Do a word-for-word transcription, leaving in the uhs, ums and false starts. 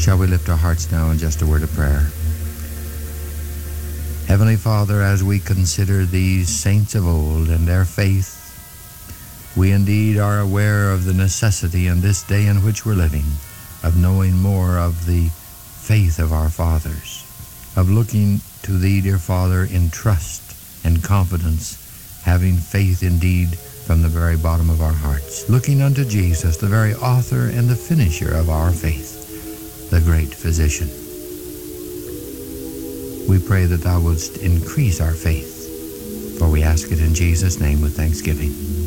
Shall we lift our hearts now in just a word of prayer? Heavenly Father, as we consider these saints of old and their faith, we indeed are aware of the necessity in this day in which we're living of knowing more of the faith of our fathers, of looking to Thee, dear Father, in trust and confidence, having faith indeed from the very bottom of our hearts, looking unto Jesus, the very author and the finisher of our faith, the great physician. We pray that Thou wouldst increase our faith, for we ask it in Jesus' name with thanksgiving.